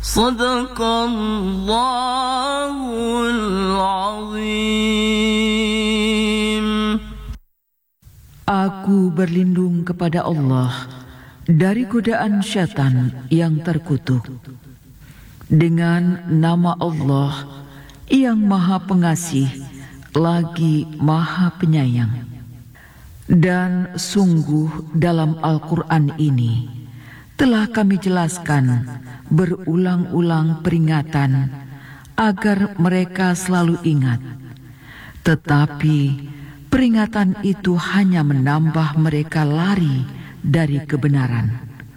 Sadaqallahul Azim. Aku berlindung kepada Allah dari godaan syaitan yang terkutuk. Dengan nama Allah yang Maha Pengasih lagi Maha Penyayang. Dan sungguh dalam Al-Quran ini telah kami jelaskan berulang-ulang peringatan agar mereka selalu ingat. Tetapi peringatan itu hanya menambah mereka lari dari kebenaran.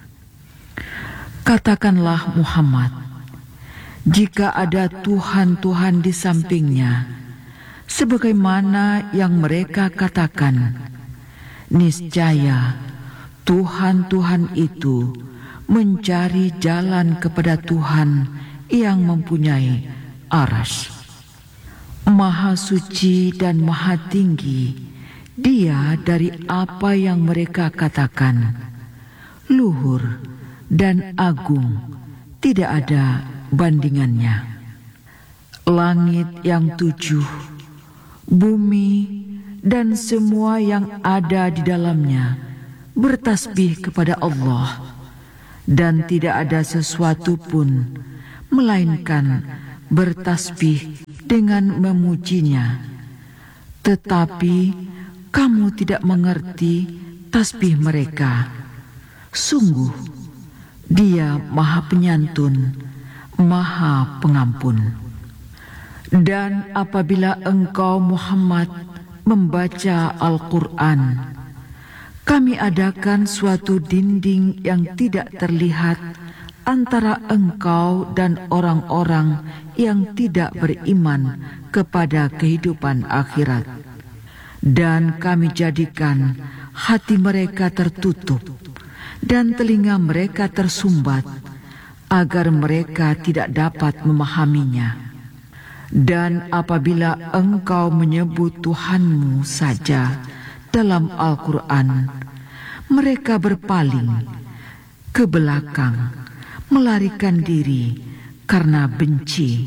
Katakanlah Muhammad, jika ada Tuhan-Tuhan di sampingnya, sebagaimana yang mereka katakan, niscaya Tuhan-Tuhan itu mencari jalan kepada Tuhan yang mempunyai arsy. Maha suci dan maha tinggi Dia dari apa yang mereka katakan. Luhur dan agung, tidak ada bandingannya. Langit yang 7, bumi dan semua yang ada di dalamnya bertasbih kepada Allah, dan tidak ada sesuatu pun melainkan bertasbih dengan memujinya. Tetapi kamu tidak mengerti tasbih mereka. Sungguh Dia Maha Penyantun, Maha Pengampun. Dan apabila engkau Muhammad membaca Al-Quran, kami adakan suatu dinding yang tidak terlihat antara engkau dan orang-orang yang tidak beriman kepada kehidupan akhirat. Dan kami jadikan hati mereka tertutup dan telinga mereka tersumbat, agar mereka tidak dapat memahaminya. Dan apabila engkau menyebut Tuhanmu saja dalam Al-Quran, mereka berpaling ke belakang, melarikan diri karena benci.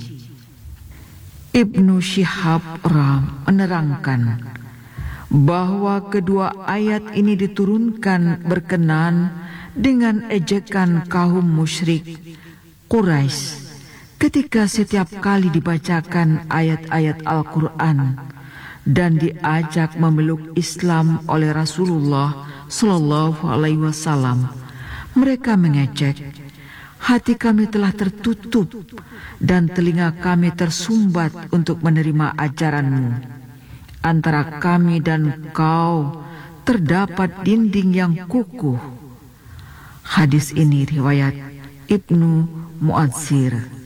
Ibnu Syihab menerangkan bahwa kedua ayat ini diturunkan berkenaan dengan ejekan kaum musyrik Quraisy ketika setiap kali dibacakan ayat-ayat Al-Quran dan diajak memeluk Islam oleh Rasulullah Sallallahu Alaihi Wasallam, mereka mengejek, hati kami telah tertutup dan telinga kami tersumbat untuk menerima ajaranmu. Antara kami dan kau terdapat dinding yang kukuh. Hadis ini riwayat Ibnu Mu'adzir.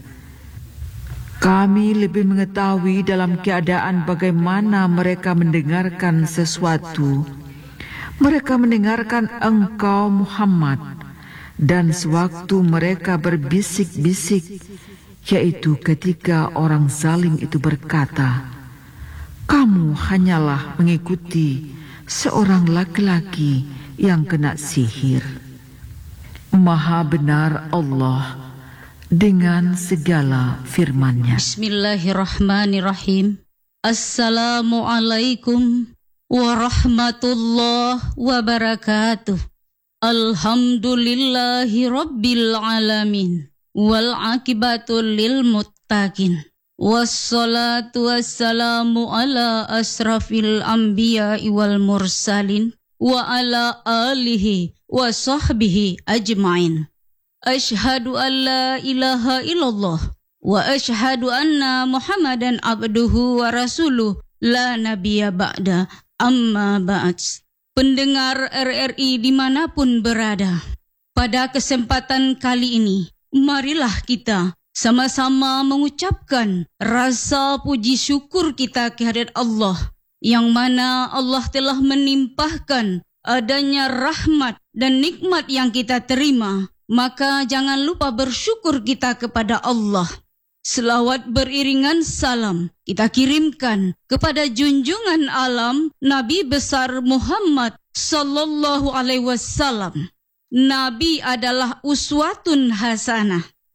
Kami lebih mengetahui dalam keadaan bagaimana mereka mendengarkan sesuatu. Mereka mendengarkan engkau Muhammad, dan sewaktu mereka berbisik-bisik, yaitu ketika orang zalim itu berkata, kamu hanyalah mengikuti seorang laki-laki yang kena sihir. Maha benar Allah dengan segala firman-Nya. Bismillahirrahmanirrahim. Assalamualaikum warahmatullahi wabarakatuh. Alhamdulillahi rabbil alamin. Wal akibatu lil muttaqin. Wassalatu wassalamu ala asrafil anbiya'i wal mursalin wa ala alihi wa sahbihi ajma'in. Ashhadu an la ilaha illallah wa ashhadu anna Muhammadan abduhu wa rasuluh la nabiyya ba'da, amma ba'd. Pendengar RRI dimanapun berada, pada kesempatan kali ini, marilah kita sama-sama mengucapkan rasa puji syukur kita kehadirat Allah, yang mana Allah telah menimpahkan adanya rahmat dan nikmat yang kita terima. Maka jangan lupa bersyukur kita kepada Allah. Selawat beriringan salam kita kirimkan kepada junjungan alam Nabi besar Muhammad sallallahu alaihi wasallam. Nabi adalah uswatun hasanah,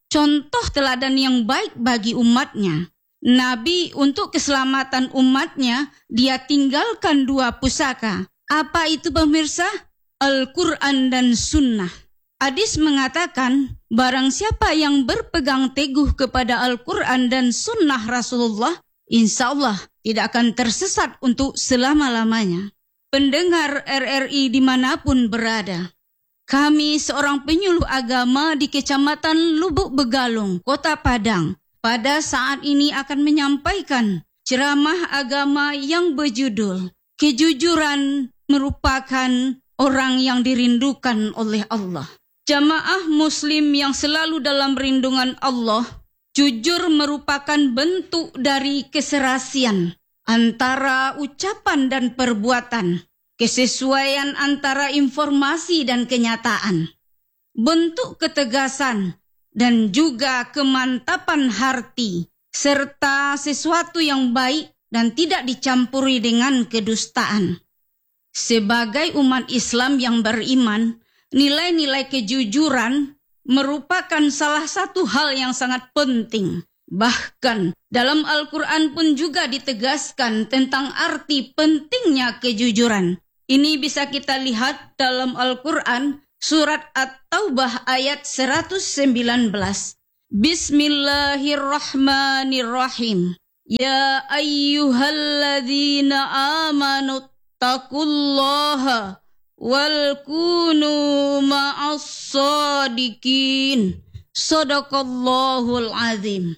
contoh teladan yang baik bagi umatnya. Nabi untuk keselamatan umatnya, dia tinggalkan 2 pusaka. Apa itu pemirsa? Al-Quran dan Sunnah. Hadis mengatakan, barang siapa yang berpegang teguh kepada Al-Quran dan Sunnah Rasulullah, insya Allah tidak akan tersesat untuk selama-lamanya. Pendengar RRI dimanapun berada, kami seorang penyuluh agama di Kecamatan Lubuk Begalung, Kota Padang, pada saat ini akan menyampaikan ceramah agama yang berjudul Kejujuran Merupakan Orang yang Dirindukan oleh Allah. Jamaah muslim yang selalu dalam perlindungan Allah, jujur merupakan bentuk dari keserasian antara ucapan dan perbuatan, kesesuaian antara informasi dan kenyataan, bentuk ketegasan dan juga kemantapan hati, serta sesuatu yang baik dan tidak dicampuri dengan kedustaan. Sebagai umat Islam yang beriman, nilai-nilai kejujuran merupakan salah satu hal yang sangat penting. Bahkan dalam Al-Quran pun juga ditegaskan tentang arti pentingnya kejujuran. Ini bisa kita lihat dalam Al-Quran surat At-Taubah ayat 119. Bismillahirrahmanirrahim. Ya ayyuhalladzina amanu taqullaha wal kunu ma'as sadiqin. Shadaqallahul azim.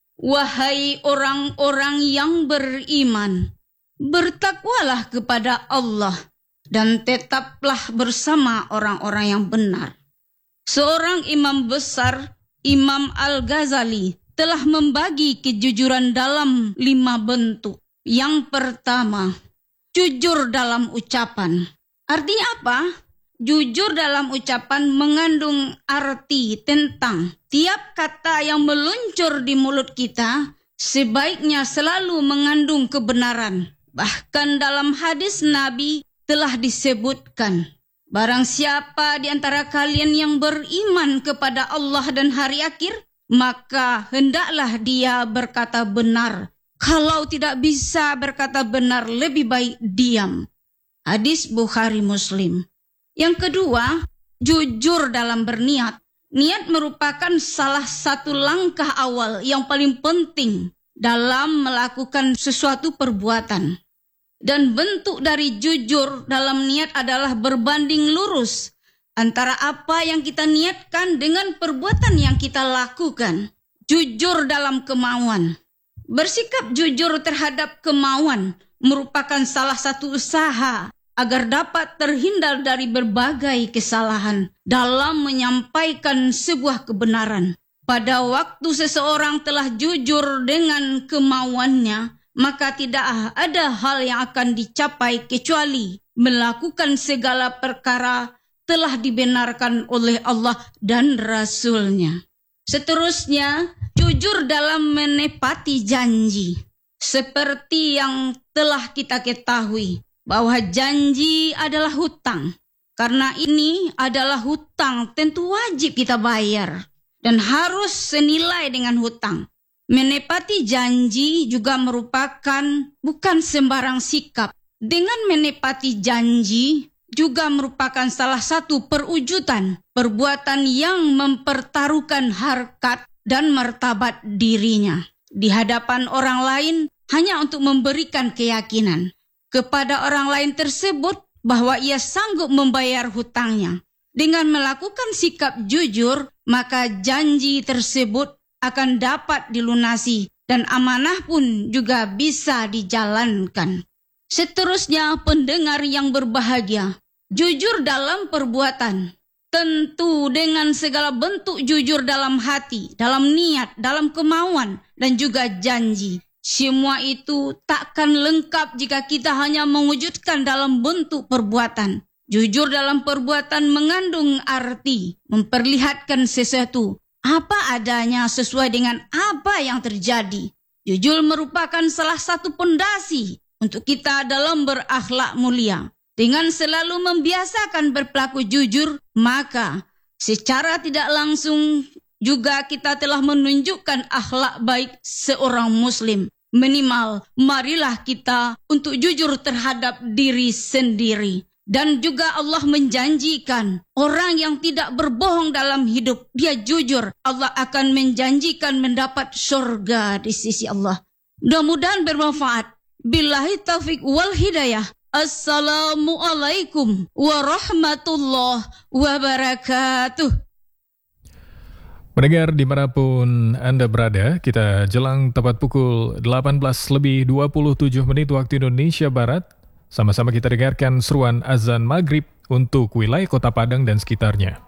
Wahai orang-orang yang beriman, bertakwalah kepada Allah dan tetaplah bersama orang-orang yang benar. Seorang imam besar, Imam Al-Ghazali, telah membagi kejujuran dalam 5 bentuk. Yang pertama, jujur dalam ucapan. Artinya apa? Jujur dalam ucapan mengandung arti tentang tiap kata yang meluncur di mulut kita sebaiknya selalu mengandung kebenaran. Bahkan dalam hadis Nabi telah disebutkan, barang siapa di antara kalian yang beriman kepada Allah dan hari akhir, maka hendaklah dia berkata benar. Kalau tidak bisa berkata benar, lebih baik diam. Hadis Bukhari Muslim. Yang kedua, jujur dalam berniat. Niat merupakan salah satu langkah awal yang paling penting dalam melakukan sesuatu perbuatan. Dan bentuk dari jujur dalam niat adalah berbanding lurus antara apa yang kita niatkan dengan perbuatan yang kita lakukan. Jujur dalam kemauan. Bersikap jujur terhadap kemauan merupakan salah satu usaha agar dapat terhindar dari berbagai kesalahan dalam menyampaikan sebuah kebenaran. Pada waktu seseorang telah jujur dengan kemauannya, maka tidak ada hal yang akan dicapai kecuali melakukan segala perkara telah dibenarkan oleh Allah dan Rasul-Nya. Seterusnya, jujur dalam menepati janji. Seperti yang telah kita ketahui, bahwa janji adalah hutang. Karena ini adalah hutang, tentu wajib kita bayar dan harus senilai dengan hutang. Menepati janji juga merupakan bukan sembarang sikap. Dengan menepati janji juga merupakan salah satu perwujudan perbuatan yang mempertaruhkan harkat dan martabat dirinya di hadapan orang lain hanya untuk memberikan keyakinan kepada orang lain tersebut bahwa ia sanggup membayar hutangnya. Dengan melakukan sikap jujur, maka janji tersebut akan dapat dilunasi dan amanah pun juga bisa dijalankan. Seterusnya, pendengar yang berbahagia, jujur dalam perbuatan. Tentu dengan segala bentuk jujur dalam hati, dalam niat, dalam kemauan, dan juga janji. Semua itu takkan lengkap jika kita hanya mewujudkan dalam bentuk perbuatan. Jujur dalam perbuatan mengandung arti memperlihatkan sesuatu apa adanya sesuai dengan apa yang terjadi. Jujur merupakan salah satu pondasi untuk kita dalam berakhlak mulia. Dengan selalu membiasakan berperilaku jujur, maka secara tidak langsung Juga kita telah menunjukkan akhlak baik seorang muslim. Minimal, marilah kita untuk jujur terhadap diri sendiri. Dan juga Allah menjanjikan orang yang tidak berbohong dalam hidup, dia jujur, Allah akan menjanjikan mendapat surga di sisi Allah. Mudah-mudahan bermanfaat. Billahi taufiq wal hidayah. Assalamualaikum warahmatullahi wabarakatuh. Pendengar dimanapun Anda berada, kita jelang tepat pukul 18:27 waktu Indonesia Barat. Sama-sama kita dengarkan seruan azan maghrib untuk wilayah Kota Padang dan sekitarnya.